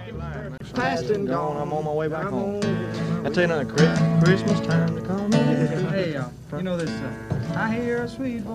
Past and gone, I'm on my way back home. I tell you another Christmas time to come. Hey, you know this, I hear a sweet voice.